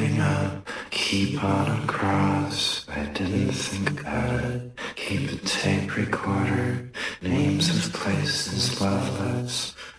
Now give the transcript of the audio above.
everything up, keep on cross. I didn't think about it. Keep the tape recorder